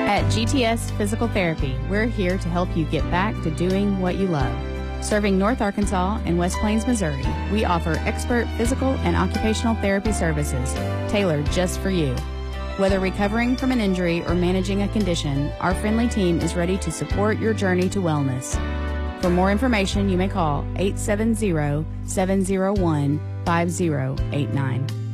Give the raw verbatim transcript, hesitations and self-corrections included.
At G T S Physical Therapy, we're here to help you get back to doing what you love. Serving North Arkansas and West Plains, Missouri, we offer expert physical and occupational therapy services tailored just for you. Whether recovering from an injury or managing a condition, our friendly team is ready to support your journey to wellness. For more information, you may call eight seven zero, seven zero one, five zero eight nine.